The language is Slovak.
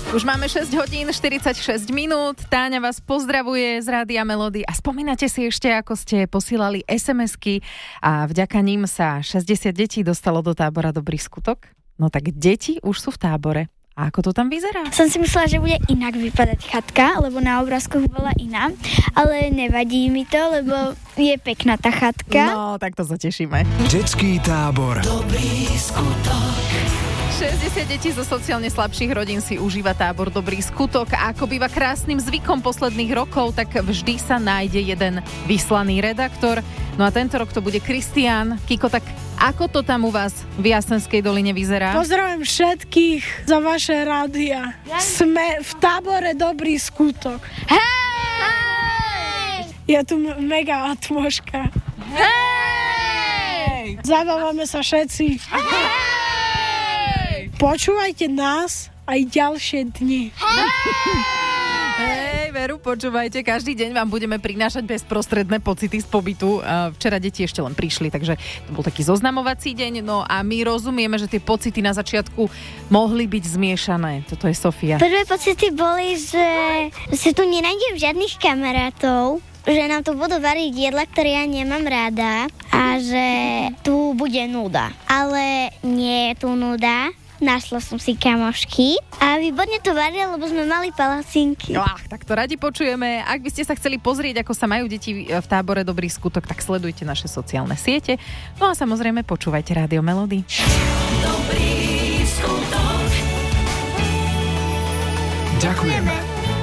Už máme 6 hodín 46 minút. Táňa vás pozdravuje z Rádia Melody. A spomínate si ešte, ako ste posílali SMS-ky a vďaka ním sa 60 detí dostalo do tábora Dobrý skutok? No tak deti už sú v tábore. A ako to tam vyzerá? Som si myslela, že bude inak vypadať chatka, lebo na obrázkoch bola iná. Ale nevadí mi to, lebo je pekná tá chatka. No, tak to sa tešíme. Detský tábor Dobrý skutok. 60 detí zo sociálne slabších rodín si užíva tábor Dobrý skutok a ako býva krásnym zvykom posledných rokov, tak vždy sa nájde jeden vyslaný redaktor. No a tento rok to bude Kristián. Kiko, tak ako to tam u vás v Jasenskej doline vyzerá? Pozdravujem všetkých za vaše rádia. Sme v tábore Dobrý skutok. Hej! Je tu mega atmosféra. Hej! Zabávame sa všetci. Počúvajte nás aj ďalšie dni. Hej, Veru, počúvajte, každý deň vám budeme prinášať bezprostredné pocity z pobytu. Včera deti ešte len prišli, takže to bol taký zoznamovací deň, no a my rozumieme, že tie pocity na začiatku mohli byť zmiešané. Toto je Sofia. Prvé pocity boli, že tu nenájdem žiadnych kamarátov, že nám tu budú variť jedla, ktoré ja nemám rada a že tu bude nuda. Ale nie je tu nuda. Našla som si kamošky a výborne to varila, lebo sme mali palacinky. Tak to radi počujeme. Ak by ste sa chceli pozrieť, ako sa majú deti v tábore Dobrý skutok, tak sledujte naše sociálne siete. No a samozrejme počúvajte Rádio Melody. Dobrý skutok. Ďakujeme.